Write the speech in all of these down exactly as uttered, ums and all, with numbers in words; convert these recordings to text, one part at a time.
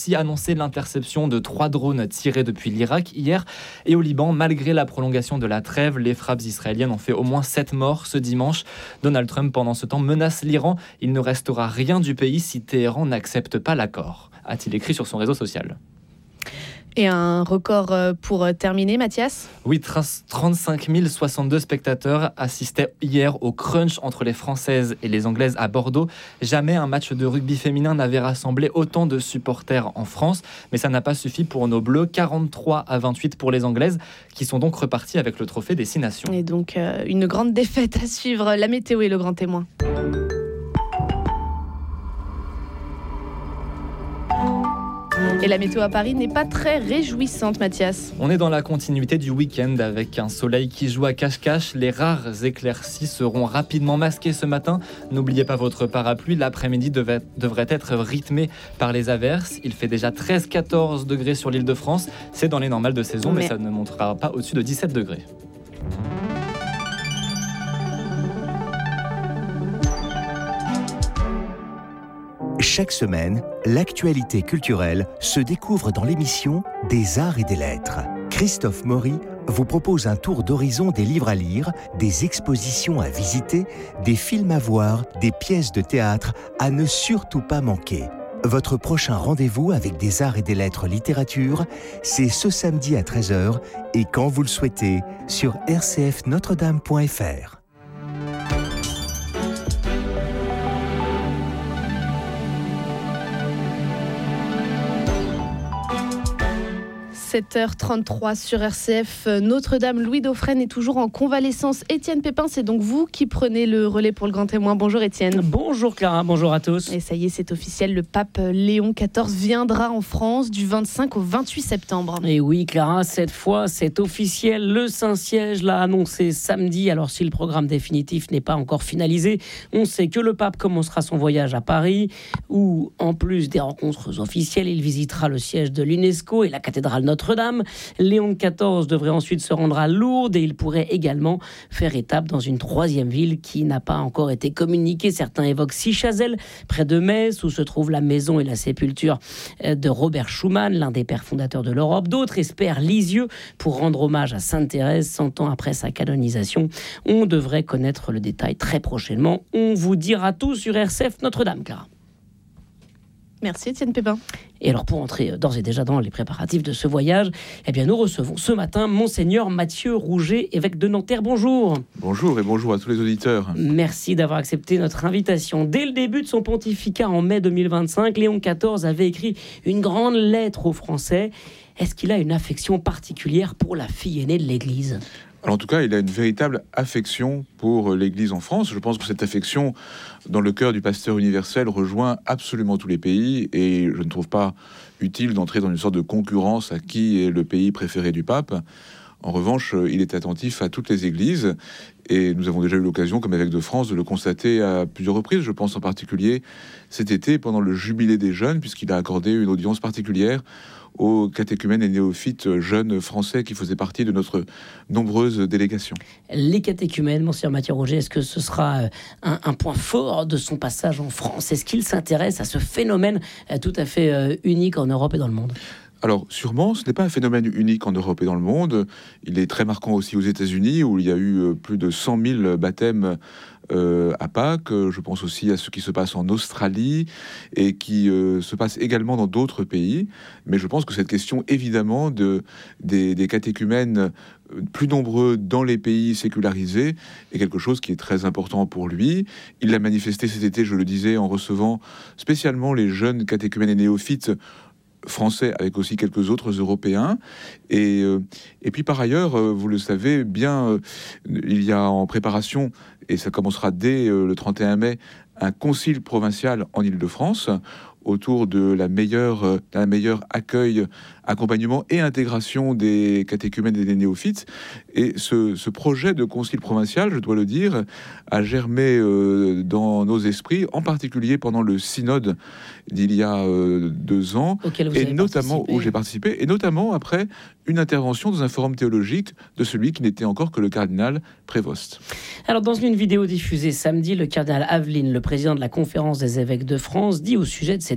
aussi annoncé l'interception de trois drones tirés depuis l'Irak hier. Et au Liban, malgré la prolongation de la trêve, les frappes israéliennes ont fait au moins sept morts ce dimanche. Donald Trump, pendant ce temps, menace l'Iran. Il ne restera rien du pays si Téhéran n'accepte pas l'accord, a-t-il écrit sur son réseau social. Et un record pour terminer, Mathias ? Oui, trente-cinq mille soixante-deux spectateurs assistaient hier au crunch entre les Françaises et les Anglaises à Bordeaux. Jamais un match de rugby féminin n'avait rassemblé autant de supporters en France. Mais ça n'a pas suffi pour nos Bleus, quarante-trois à vingt-huit pour les Anglaises, qui sont donc reparties avec le trophée des Six Nations. Et donc, euh, une grande défaite à suivre. La météo est le grand témoin. Et la météo à Paris n'est pas très réjouissante, Mathias. On est dans la continuité du week-end avec un soleil qui joue à cache-cache. Les rares éclaircies seront rapidement masquées ce matin. N'oubliez pas votre parapluie. L'après-midi devait, devrait être rythmé par les averses. Il fait déjà treize à quatorze degrés sur l'Île-de-France. C'est dans les normales de saison, mais, mais ça ne montera pas au-dessus de dix-sept degrés. Chaque semaine, l'actualité culturelle se découvre dans l'émission Des Arts et des Lettres. Christophe Maury vous propose un tour d'horizon des livres à lire, des expositions à visiter, des films à voir, des pièces de théâtre à ne surtout pas manquer. Votre prochain rendez-vous avec Des Arts et des Lettres littérature, c'est ce samedi à treize heures et quand vous le souhaitez sur r c f notre dame point f r. sept heures trente-trois sur R C F Notre-Dame. Louis Dauphren est toujours en convalescence. Étienne Pépin, c'est donc vous qui prenez le relais pour le grand témoin. Bonjour Étienne. Bonjour Clara, bonjour à tous. Et ça y est, c'est officiel, le pape Léon quatorze viendra en France du vingt-cinq au vingt-huit septembre. Et oui Clara, cette fois c'est officiel. Le Saint-Siège l'a annoncé samedi. Alors si le programme définitif n'est pas encore finalisé, on sait que le pape commencera son voyage à Paris, où en plus des rencontres officielles, il visitera le siège de l'UNESCO et la cathédrale Notre-Dame. Notre-Dame. Léon quatorze devrait ensuite se rendre à Lourdes et il pourrait également faire étape dans une troisième ville qui n'a pas encore été communiquée. Certains évoquent Sichazel, près de Metz, où se trouve la maison et la sépulture de Robert Schuman, l'un des pères fondateurs de l'Europe. D'autres espèrent Lisieux pour rendre hommage à Sainte Thérèse cent ans après sa canonisation. On devrait connaître le détail très prochainement. On vous dira tout sur R C F Notre-Dame, Clara. Merci Étienne Pépin. Et alors pour entrer d'ores et déjà dans les préparatifs de ce voyage, eh bien nous recevons ce matin Monseigneur Mathieu Rouget, évêque de Nanterre. Bonjour. Bonjour et bonjour à tous les auditeurs. Merci d'avoir accepté notre invitation. Dès le début de son pontificat en mai deux mille vingt-cinq, Léon quatorze avait écrit une grande lettre aux Français. Est-ce qu'il a une affection particulière pour la fille aînée de l'Église ? Alors en tout cas, il a une véritable affection pour l'Église en France. Je pense que cette affection, dans le cœur du pasteur universel, rejoint absolument tous les pays. Et je ne trouve pas utile d'entrer dans une sorte de concurrence à qui est le pays préféré du pape. En revanche, il est attentif à toutes les églises. Et nous avons déjà eu l'occasion, comme évêque de France, de le constater à plusieurs reprises. Je pense en particulier cet été, pendant le Jubilé des jeunes, puisqu'il a accordé une audience particulière aux catéchumènes et néophytes jeunes français qui faisaient partie de notre nombreuse délégation. Les catéchumènes, Monseigneur Mathieu Rouget, est-ce que ce sera un, un point fort de son passage en France ? Est-ce qu'il s'intéresse à ce phénomène tout à fait unique en Europe et dans le monde ? Alors, sûrement, ce n'est pas un phénomène unique en Europe et dans le monde. Il est très marquant aussi aux États-Unis, où il y a eu plus de cent mille baptêmes euh, à Pâques. Je pense aussi à ce qui se passe en Australie et qui euh, se passe également dans d'autres pays. Mais je pense que cette question, évidemment, de, des, des catéchumènes plus nombreux dans les pays sécularisés est quelque chose qui est très important pour lui. Il l'a manifesté cet été, je le disais, en recevant spécialement les jeunes catéchumènes et néophytes français avec aussi quelques autres Européens. Et, euh, et puis par ailleurs, euh, vous le savez bien, euh, il y a en préparation, et ça commencera dès euh, le trente et un mai, un concile provincial en Île-de-France autour de la meilleure, euh, d'un meilleur accueil, accompagnement et intégration des catéchumènes et des néophytes. Et ce, ce projet de concile provincial, je dois le dire, a germé euh, dans nos esprits, en particulier pendant le synode d'il y a euh, deux ans, et notamment où j'ai participé, et notamment après une intervention dans un forum théologique de celui qui n'était encore que le cardinal Prévost. Alors dans une vidéo diffusée samedi, le cardinal Aveline, le président de la conférence des évêques de France, dit au sujet de cette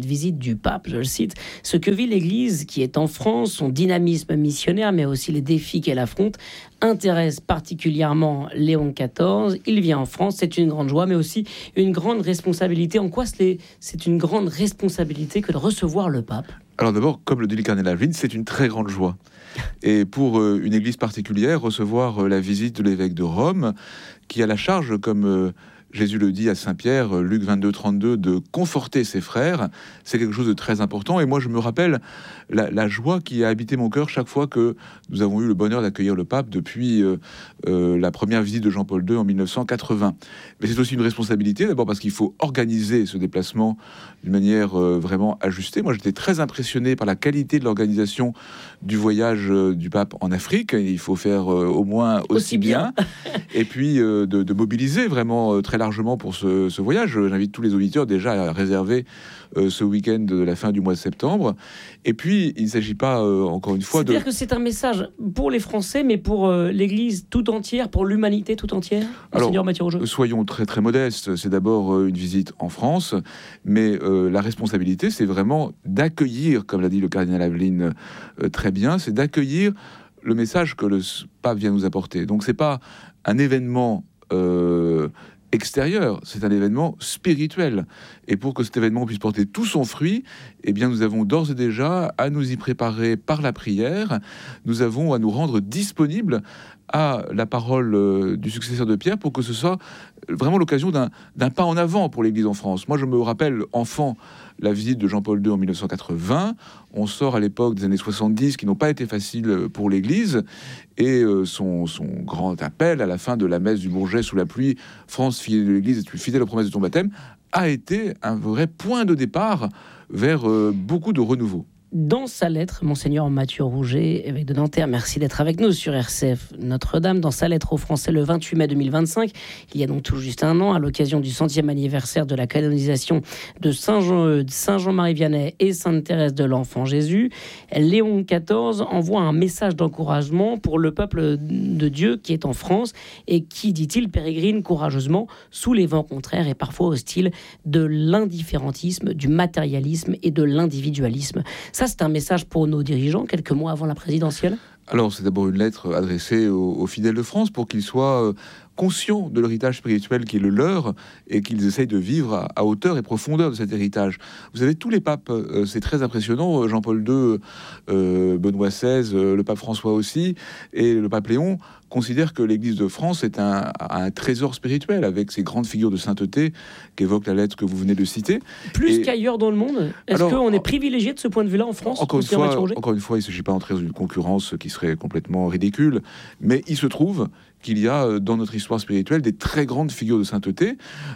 cette visite du pape, je le cite, « Ce que vit l'Église qui est en France, son dynamisme missionnaire, mais aussi les défis qu'elle affronte, intéresse particulièrement Léon quatorze. Il vient en France, c'est une grande joie, mais aussi une grande responsabilité. » En quoi c'est une grande responsabilité que de recevoir le pape ? Alors d'abord, comme le dit le cardinal Aveline, c'est une très grande joie. Et pour euh, une église particulière, recevoir euh, la visite de l'évêque de Rome, qui a la charge, comme euh, Jésus le dit à Saint-Pierre, euh, Luc vingt-deux, trente-deux, de conforter ses frères, c'est quelque chose de très important. Et moi, je me rappelle la, la joie qui a habité mon cœur chaque fois que nous avons eu le bonheur d'accueillir le pape depuis euh, euh, la première visite de Jean-Paul deux en mille neuf cent quatre-vingts. Mais c'est aussi une responsabilité, d'abord parce qu'il faut organiser ce déplacement d'une manière euh, vraiment ajustée. Moi, j'étais très impressionné par la qualité de l'organisation du voyage euh, du pape en Afrique. Il faut faire euh, au moins aussi, aussi bien. bien. Et puis euh, de, de mobiliser vraiment euh, très largement pour ce, ce voyage. J'invite tous les auditeurs déjà à réserver euh, ce week-end de la fin du mois de septembre. Et puis, il ne s'agit pas, euh, encore une fois, de... C'est-à-dire que c'est un message pour les Français, mais pour euh, l'Église tout entière, pour l'humanité tout entière. Alors, Seigneur Mathieu Rougeux. Soyons très très modestes. C'est d'abord euh, une visite en France, mais euh, la responsabilité, c'est vraiment d'accueillir, comme l'a dit le cardinal Aveline euh, très bien, c'est d'accueillir le message que le pape vient nous apporter. Donc, c'est pas un événement euh, extérieur, c'est un événement spirituel. Et pour que cet événement puisse porter tout son fruit, eh bien, nous avons d'ores et déjà à nous y préparer par la prière. Nous avons à nous rendre disponibles à la parole euh, du successeur de Pierre pour que ce soit vraiment l'occasion d'un, d'un pas en avant pour l'Église en France. Moi, je me rappelle, enfant, la visite de Jean-Paul deux en mille neuf cent quatre-vingts. On sort à l'époque des années soixante-dix, qui n'ont pas été faciles pour l'Église. Et euh, son, son grand appel à la fin de la messe du Bourget sous la pluie, « France, fille de l'Église, es-tu fidèle aux promesses de ton baptême ?» a été un vrai point de départ vers euh, beaucoup de renouveau. Dans sa lettre, Monseigneur Mathieu Rougeux, évêque de Nanterre, merci d'être avec nous sur R C F Notre-Dame. Dans sa lettre aux Français le vingt-huit mai deux mille vingt-cinq, il y a donc tout juste un an, à l'occasion du centième anniversaire de la canonisation de Saint Jean, Saint Jean-Marie Vianney et Sainte Thérèse de l'Enfant Jésus, Léon quatorze envoie un message d'encouragement pour le peuple de Dieu qui est en France et qui, dit-il, pérégrine courageusement sous les vents contraires et parfois hostiles de l'indifférentisme, du matérialisme et de l'individualisme. Ça, c'est un message pour nos dirigeants, quelques mois avant la présidentielle. Alors, c'est d'abord une lettre adressée aux, aux fidèles de France pour qu'ils soient euh, conscients de l'héritage spirituel qui est le leur et qu'ils essayent de vivre à, à hauteur et profondeur de cet héritage. Vous savez, tous les papes, euh, c'est très impressionnant. Jean-Paul deux, euh, Benoît seize, euh, le pape François aussi, et le pape Léon considèrent que l'Église de France est un, un trésor spirituel avec ces grandes figures de sainteté qu'évoque la lettre que vous venez de citer. Plus et... qu'ailleurs dans le monde. Est-ce qu'on est privilégié de ce point de vue-là en France? Encore une fois, encore une fois, il ne s'agit pas d'entrer dans une concurrence qui serait complètement ridicule, mais il se trouve qu'il y a dans notre histoire spirituelle des très grandes figures de sainteté,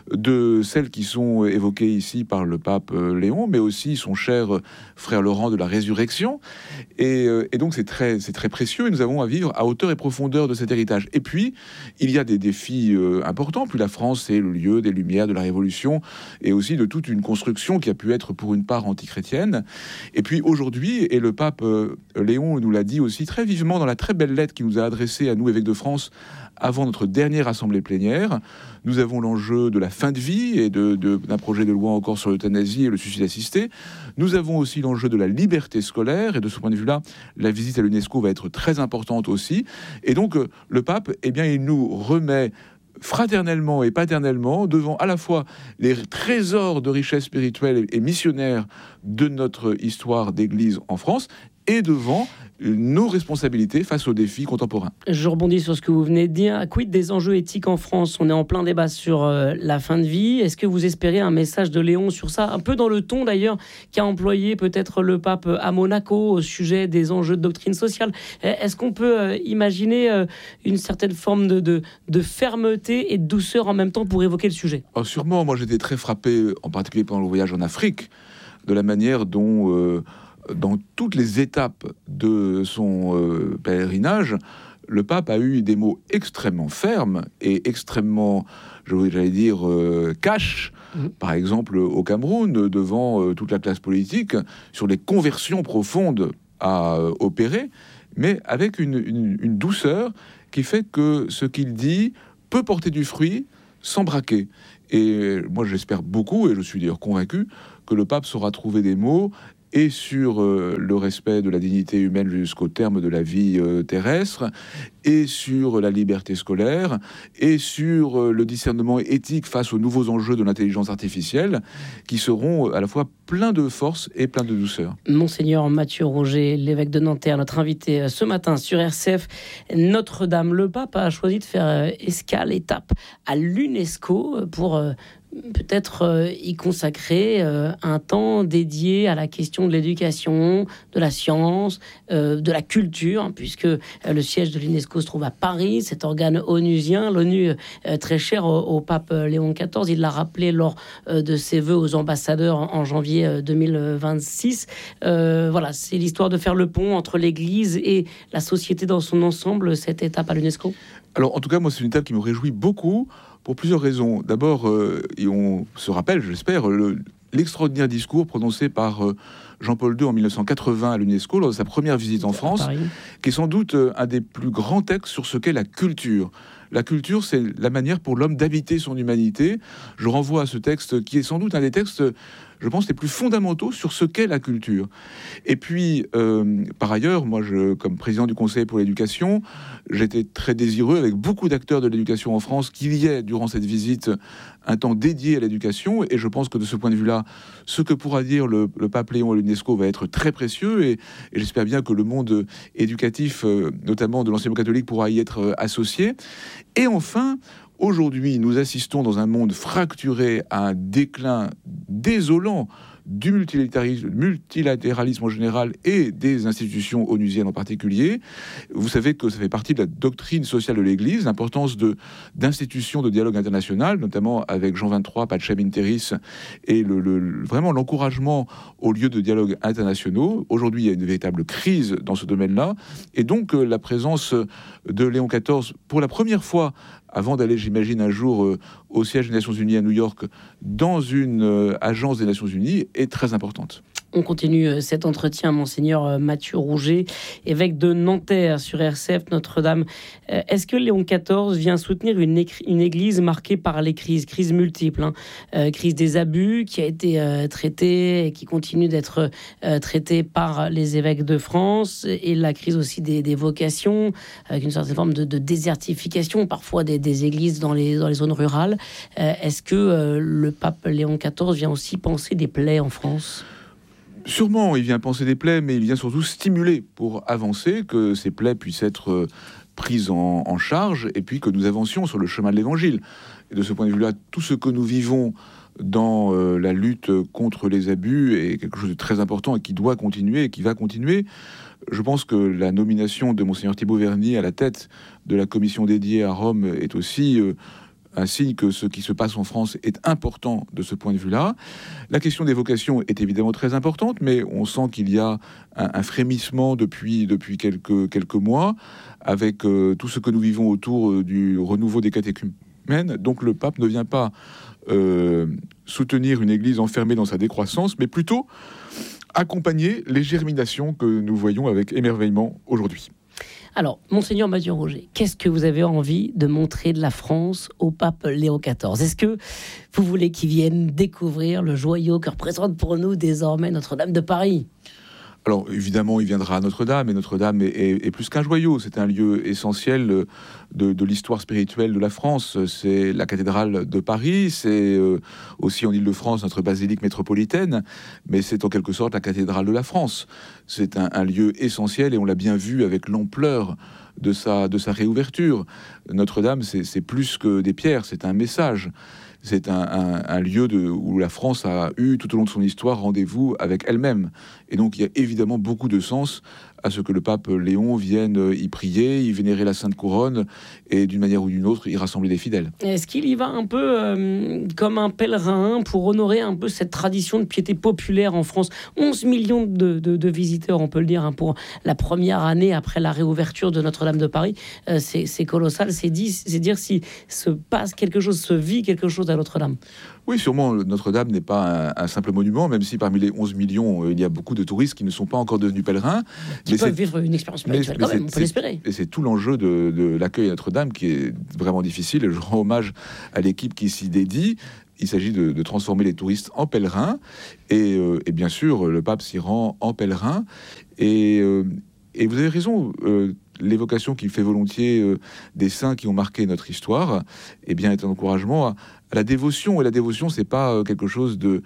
de celles qui sont évoquées ici par le pape Léon, mais aussi son cher frère Laurent de la Résurrection. Et, et donc c'est très, c'est très précieux et nous avons à vivre à hauteur et profondeur de cet héritage. Et puis, il y a des défis euh, importants. Puis la France est le lieu des Lumières, de la Révolution et aussi de toute une construction qui a pu être pour une part antichrétienne. Et puis aujourd'hui, et le pape euh, Léon nous l'a dit aussi très vivement dans la très belle lettre qu'il nous a adressée à nous, évêques de France, avant notre dernière assemblée plénière, nous avons l'enjeu de la fin de vie et de, de, d'un projet de loi encore sur l'euthanasie et le suicide assisté. Nous avons aussi l'enjeu de la liberté scolaire et de ce point de vue-là, la visite à l'UNESCO va être très importante aussi. Et donc, le pape, eh bien, il nous remet fraternellement et paternellement devant à la fois les trésors de richesse spirituelle et missionnaire de notre histoire d'église en France et devant nos responsabilités face aux défis contemporains. Je rebondis sur ce que vous venez de dire. Quid des enjeux éthiques en France? On est en plein débat sur euh, la fin de vie. Est-ce que vous espérez un message de Léon sur ça? Un peu dans le ton d'ailleurs qu'a employé peut-être le pape à Monaco au sujet des enjeux de doctrine sociale. Est-ce qu'on peut euh, imaginer euh, une certaine forme de, de, de fermeté et de douceur en même temps pour évoquer le sujet? Oh, sûrement, moi j'étais très frappé, en particulier pendant le voyage en Afrique, de la manière dont... Euh, dans toutes les étapes de son euh, pèlerinage, le pape a eu des mots extrêmement fermes et extrêmement, j'allais dire, euh, cash, mmh. par exemple au Cameroun, devant euh, toute la classe politique, sur les conversions profondes à euh, opérer, mais avec une, une, une douceur qui fait que ce qu'il dit peut porter du fruit sans braquer. Et moi, j'espère beaucoup, et je suis d'ailleurs convaincu, que le pape saura trouver des mots et sur euh, le respect de la dignité humaine jusqu'au terme de la vie euh, terrestre, et sur la liberté scolaire, et sur euh, le discernement éthique face aux nouveaux enjeux de l'intelligence artificielle, qui seront à la fois pleins de force et pleins de douceur. Monseigneur Mathieu Roger, l'évêque de Nanterre, notre invité ce matin sur R C F. Notre-Dame, le pape a choisi de faire escale, étape à l'UNESCO pour euh, peut-être euh, y consacrer euh, un temps dédié à la question de l'éducation, de la science, euh, de la culture, hein, puisque euh, le siège de l'UNESCO se trouve à Paris, cet organe onusien, l'ONU euh, très cher au, au pape Léon quatorze. Il l'a rappelé lors euh, de ses vœux aux ambassadeurs en, en janvier euh, deux mille vingt-six. Euh, voilà, c'est l'histoire de faire le pont entre l'Église et la société dans son ensemble, cette étape à l'UNESCO. Alors, en tout cas, moi, c'est une étape qui me réjouit beaucoup, pour plusieurs raisons. D'abord, euh, et on se rappelle, j'espère, le, l'extraordinaire discours prononcé par euh, Jean-Paul deux en mille neuf cent quatre-vingts à l'UNESCO lors de sa première visite en France, qui est sans doute euh, un des plus grands textes sur ce qu'est la culture. La culture, c'est la manière pour l'homme d'habiter son humanité. Je renvoie à ce texte qui est sans doute un des textes, je pense, les plus fondamentaux sur ce qu'est la culture. Et puis, euh, par ailleurs, moi, je, comme président du Conseil pour l'éducation, j'étais très désireux, avec beaucoup d'acteurs de l'éducation en France, qu'il y ait, durant cette visite, un temps dédié à l'éducation. Et je pense que de ce point de vue-là, ce que pourra dire le, le pape Léon à l'UNESCO va être très précieux. Et, et j'espère bien que le monde éducatif, euh, notamment de l'enseignement catholique, pourra y être euh, associé. Et enfin, aujourd'hui, nous assistons dans un monde fracturé à un déclin désolant du multilatéralisme, multilatéralisme en général et des institutions onusiennes en particulier. Vous savez que ça fait partie de la doctrine sociale de l'Église, l'importance de, d'institutions de dialogue international, notamment avec Jean vingt-trois, Pacem in Terris, et le, le, vraiment l'encouragement aux lieux de dialogue internationaux. Aujourd'hui, il y a une véritable crise dans ce domaine-là, et donc euh, la présence de Léon quatorze, pour la première fois, avant d'aller, j'imagine, un jour euh, au siège des Nations Unies à New York, dans une euh, agence des Nations Unies, est très importante. On continue cet entretien, Monseigneur Mathieu Roger, évêque de Nanterre sur R C F Notre-Dame. Est-ce que Léon quatorze vient soutenir une, écri- une église marquée par les crises, crises multiples, hein, euh, crise des abus qui a été euh, traitée et qui continue d'être euh, traitée par les évêques de France, et la crise aussi des, des vocations, avec une certaine forme de, de désertification parfois des, des églises dans les, dans les zones rurales. Euh, est-ce que euh, le pape Léon quatorze vient aussi penser des plaies en France ? Sûrement, il vient penser des plaies, mais il vient surtout stimuler pour avancer, que ces plaies puissent être prises en, en charge, et puis que nous avancions sur le chemin de l'Évangile. Et de ce point de vue-là, tout ce que nous vivons dans euh, la lutte contre les abus est quelque chose de très important et qui doit continuer et qui va continuer. Je pense que la nomination de Monseigneur Thibaut Verny à la tête de la commission dédiée à Rome est aussi euh, un signe que ce qui se passe en France est important de ce point de vue-là. La question des vocations est évidemment très importante, mais on sent qu'il y a un, un frémissement depuis, depuis quelques, quelques mois, avec euh, tout ce que nous vivons autour euh, du renouveau des catéchumènes. Donc le pape ne vient pas euh, soutenir une église enfermée dans sa décroissance, mais plutôt accompagner les germinations que nous voyons avec émerveillement aujourd'hui. Alors, Monseigneur Mathieu Roger, qu'est-ce que vous avez envie de montrer de la France au pape Léon quatorze ? Est-ce que vous voulez qu'il vienne découvrir le joyau que représente pour nous désormais Notre-Dame de Paris ? Alors, évidemment, il viendra à Notre-Dame, et Notre-Dame est, est, est plus qu'un joyau. C'est un lieu essentiel de, de l'histoire spirituelle de la France. C'est la cathédrale de Paris, c'est euh, aussi en Île-de-France notre basilique métropolitaine, mais c'est en quelque sorte la cathédrale de la France. C'est un, un lieu essentiel, et on l'a bien vu avec l'ampleur de sa, de sa réouverture. Notre-Dame, c'est, c'est plus que des pierres, c'est un message. C'est un, un, un lieu de, où la France a eu tout au long de son histoire rendez-vous avec elle-même. Et donc il y a évidemment beaucoup de sens à ce que le pape Léon vienne y prier, y vénérer la Sainte Couronne et d'une manière ou d'une autre y rassembler les fidèles. Est-ce qu'il y va un peu euh, comme un pèlerin pour honorer un peu cette tradition de piété populaire en France ? onze millions de, de, de visiteurs, on peut le dire, hein, pour la première année après la réouverture de Notre-Dame de Paris. Euh, c'est, c'est colossal, c'est, dit, c'est dire si se passe quelque chose, se vit quelque chose à Notre-Dame. Oui, sûrement, Notre-Dame n'est pas un, un simple monument, même si parmi les onze millions, euh, il y a beaucoup de touristes qui ne sont pas encore devenus pèlerins. Qui mais peuvent vivre une expérience spirituelle quand même, on peut l'espérer. Et c'est tout l'enjeu de, de l'accueil à Notre-Dame qui est vraiment difficile. Et je rends hommage à l'équipe qui s'y dédie. Il s'agit de, de transformer les touristes en pèlerins. Et, euh, et bien sûr, le pape s'y rend en pèlerin. Et, euh, et vous avez raison, euh, l'évocation qu'il fait volontiers euh, des saints qui ont marqué notre histoire, eh bien, est un encouragement à, à la dévotion. Et la dévotion, c'est pas euh, quelque chose de,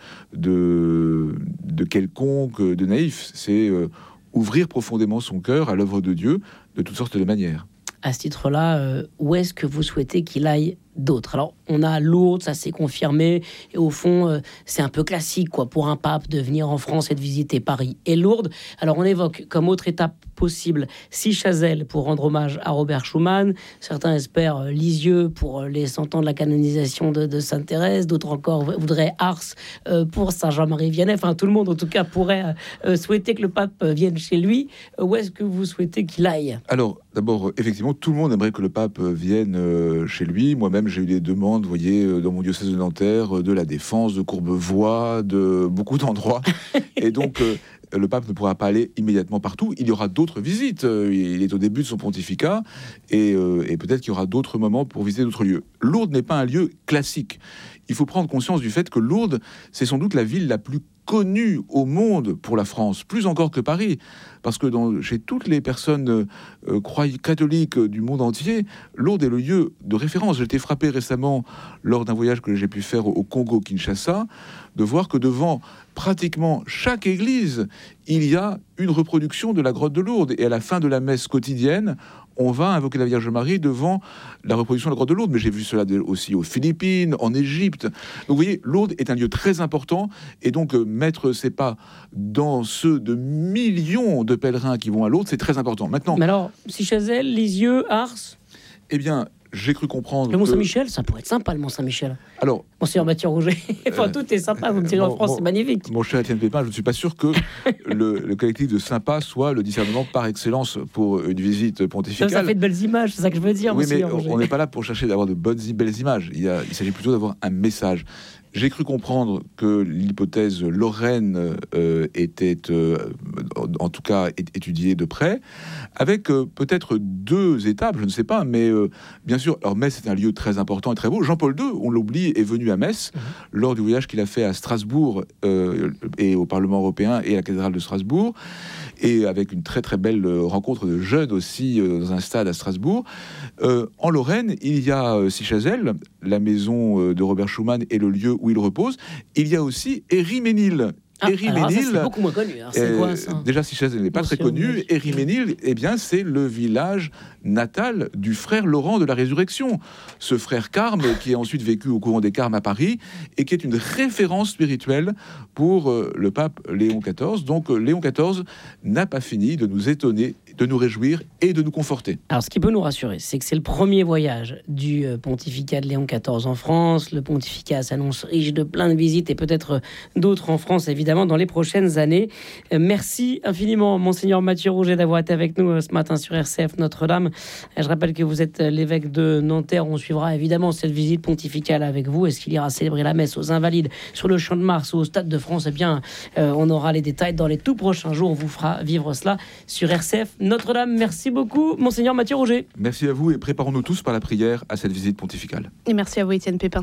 de, de quelconque, de naïf. C'est euh, ouvrir profondément son cœur à l'œuvre de Dieu de toutes sortes de manières. À ce titre-là, euh, où est-ce que vous souhaitez qu'il aille d'autres? Alors, on a Lourdes, ça s'est confirmé, et au fond, euh, c'est un peu classique, quoi, pour un pape de venir en France et de visiter Paris et Lourdes. Alors, on évoque comme autre étape possible Sichazel pour rendre hommage à Robert Schumann. Certains espèrent euh, Lisieux pour euh, les cent ans de la canonisation de, de Sainte Thérèse. D'autres encore voudraient Ars euh, pour Saint Jean-Marie Vianney. Enfin, tout le monde, en tout cas, pourrait euh, souhaiter que le pape euh, vienne chez lui. Euh, où est-ce que vous souhaitez qu'il aille? Alors, d'abord, effectivement, tout le monde aimerait que le pape vienne euh, chez lui. Moi-même, j'ai eu des demandes, vous voyez, euh, dans mon diocèse de Nanterre, euh, de la Défense, de Courbevoie, de beaucoup d'endroits. Et donc, euh, le pape ne pourra pas aller immédiatement partout. Il y aura d'autres visites. Euh, il est au début de son pontificat. Et, euh, et peut-être qu'il y aura d'autres moments pour visiter d'autres lieux. Lourdes n'est pas un lieu classique. Il faut prendre conscience du fait que Lourdes, c'est sans doute la ville la plus connue au monde pour la France, plus encore que Paris, parce que dans, chez toutes les personnes euh, croy- catholiques du monde entier, Lourdes est le lieu de référence. J'ai été frappé récemment, lors d'un voyage que j'ai pu faire au Congo-Kinshasa, de voir que devant pratiquement chaque église, il y a une reproduction de la grotte de Lourdes. Et à la fin de la messe quotidienne, on va invoquer la Vierge Marie devant la reproduction de la grotte de Lourdes. Mais j'ai vu cela aussi aux Philippines, en Égypte. Donc vous voyez, Lourdes est un lieu très important. Et donc euh, mettre ses pas dans ceux de millions de pèlerins qui vont à Lourdes, c'est très important. Maintenant, Mais alors, Sichazel, Lisieux, Ars, eh bien, j'ai cru comprendre le Mont que... Saint-Michel, ça pourrait être sympa, le Mont Saint-Michel. Alors, Monseigneur Mathieu Rouget. Enfin, Euh, tout est sympa, vous me direz, en mon- France, mon- c'est magnifique. Mon cher Étienne Pépin, je ne suis pas sûr que le, le collectif de Saint-Pas soit le discernement par excellence pour une visite Ça, pontificale. ça fait de belles images, c'est ça que je veux dire, Oui, mais Monseigneur Rouget. on n'est pas là pour chercher d'avoir de bonnes, belles images. Il, y a- il s'agit plutôt d'avoir un message. J'ai cru comprendre que l'hypothèse Lorraine euh, était, euh, en, en tout cas, é- étudiée de près, avec euh, peut-être deux étapes, je ne sais pas, mais euh, bien sûr, alors Metz est un lieu très important et très beau. Jean-Paul deux, on l'oublie, est venu à Metz Mhm. lors du voyage qu'il a fait à Strasbourg euh, et au Parlement européen et à la cathédrale de Strasbourg, et avec une très très belle euh, rencontre de jeunes aussi euh, dans un stade à Strasbourg. Euh, en Lorraine, il y a euh, Sichazel, la maison euh, de Robert Schumann et le lieu où il repose. Il y a aussi Ériménil. Ah, alors ça, Ériménil, c'est beaucoup moins connu. Alors, c'est euh, quoi, ça? déjà, Sichazel n'est pas Monsieur très connu. Rouget. Ériménil, eh bien, c'est le village natal du frère Laurent de la Résurrection. Ce frère Carme, qui a ensuite vécu au couvent des Carmes à Paris, et qui est une référence spirituelle pour euh, le pape Léon quatorze. Donc, euh, Léon quatorze n'a pas fini de nous étonner, de nous réjouir et de nous conforter. Alors, ce qui peut nous rassurer, c'est que c'est le premier voyage du euh, pontificat de Léon quatorze en France. Le pontificat s'annonce riche de plein de visites et peut-être euh, d'autres en France, évidemment, dans les prochaines années. Euh, merci infiniment, Monseigneur Mathieu Rouget, d'avoir été avec nous euh, ce matin sur R C F Notre-Dame. Euh, je rappelle que vous êtes euh, l'évêque de Nanterre. On suivra évidemment cette visite pontificale avec vous. Est-ce qu'il ira célébrer la messe aux Invalides, sur le Champ de Mars ou au Stade de France? Eh bien, euh, on aura les détails dans les tout prochains jours. On vous fera vivre cela sur R C F Notre-Dame. Merci beaucoup, Monseigneur Mathieu Rouget. Merci à vous et préparons-nous tous par la prière à cette visite pontificale. Et merci à vous, Étienne Pépin.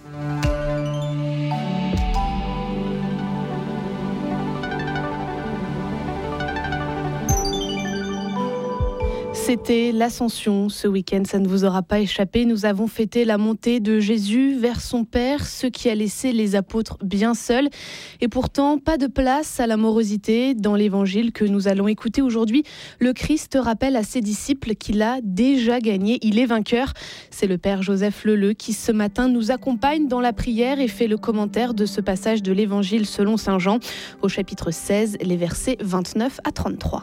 C'était l'Ascension ce week-end, ça ne vous aura pas échappé. Nous avons fêté la montée de Jésus vers son Père, ce qui a laissé les apôtres bien seuls. Et pourtant, pas de place à la morosité. Dans l'évangile que nous allons écouter aujourd'hui, le Christ rappelle à ses disciples qu'il a déjà gagné, il est vainqueur. C'est le Père Joseph Leleu qui ce matin nous accompagne dans la prière et fait le commentaire de ce passage de l'évangile selon saint Jean, au chapitre seize, les versets vingt-neuf à trente-trois.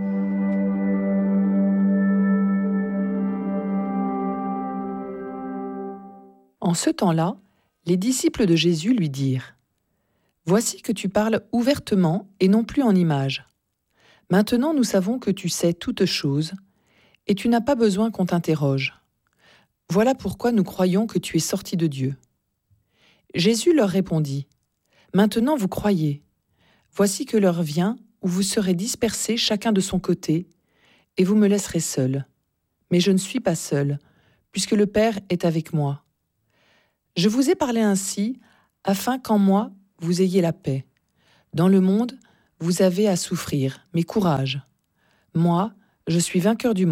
En ce temps-là, les disciples de Jésus lui dirent : « Voici que tu parles ouvertement et non plus en images. Maintenant nous savons que tu sais toutes choses, et tu n'as pas besoin qu'on t'interroge. Voilà pourquoi nous croyons que tu es sorti de Dieu. » Jésus leur répondit : « Maintenant vous croyez. Voici que l'heure vient où vous serez dispersés chacun de son côté, et vous me laisserez seul. Mais je ne suis pas seul, puisque le Père est avec moi. Je vous ai parlé ainsi, afin qu'en moi vous ayez la paix. Dans le monde, vous avez à souffrir, mais courage. Moi, je suis vainqueur du monde. »